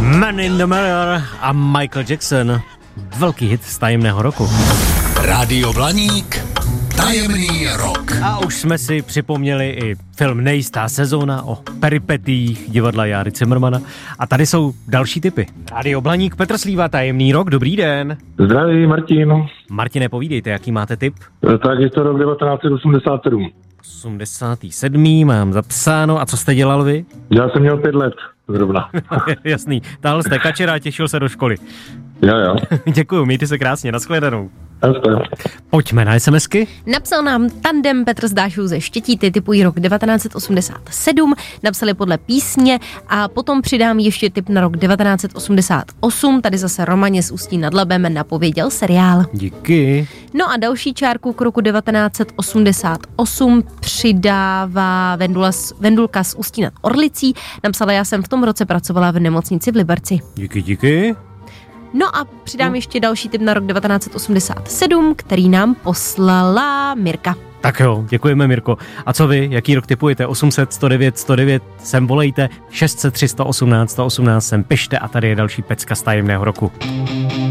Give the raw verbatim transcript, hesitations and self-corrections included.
Man in the Mirror a Michael Jackson. Velký hit z tajemného roku. Rádio Blaník, tajemný rok. A už jsme si připomněli i film Nejistá sezóna o peripetích divadla Járy Cimrmana. A tady jsou další tipy. Rádio Blaník, Petr Slíva, tajemný rok, dobrý den. Zdraví, Martin. Martine, povídejte, jaký máte tip? Tak je to rok devatenáct set osmdesát sedm. osmdesát sedm. Mám zapsáno. A co jste dělal vy? Já jsem měl pět let zrovna. Jasný, tahal jste kačera a těšil se do školy. Jo, jo. Děkuju, mějte se krásně, nashledanou. Jasně. Pojďme na SMSky. Napsal nám tandem Petr z Dášů ze Štětíty, typují rok devatenáct set osmdesát sedm, napsali podle písně a potom přidám ještě tip na rok devatenáct set osmdesát osm, tady zase Romaně z Ústí nad Labem napověděl seriál. Díky. No a další čárku k roku devatenáct set osmdesát osm přidává Vendula, Vendulka z Ústí nad Orlicí, napsala, já jsem v tom roce pracovala v nemocnici v Liberci. Díky, díky. No a přidám ještě další tip na rok devatenáct set osmdesát sedm, který nám poslala Mirka. Tak jo, děkujeme, Mirko. A co vy, jaký rok tipujete? osm set, sto devět, sto devět, sem volejte, šest set, tři sto osmnáct, sto osmnáct sem pište a tady je další pecka z tajemného roku.